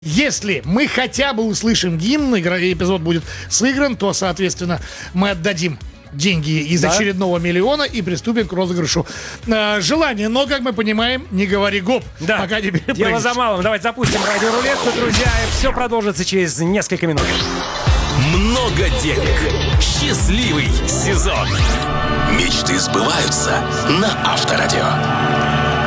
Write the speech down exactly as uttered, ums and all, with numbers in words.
Если мы хотя бы услышим гимн, и эпизод будет сыгран, то, соответственно, мы отдадим деньги из да? очередного миллиона и приступим к розыгрышу. Э, желание, но, как мы понимаем, не говори гоп. Да, пока не дело за малым. Давайте запустим радиорулетку, друзья. И все продолжится через несколько минут. Много денег. Счастливый сезон. Мечты сбываются на Авторадио.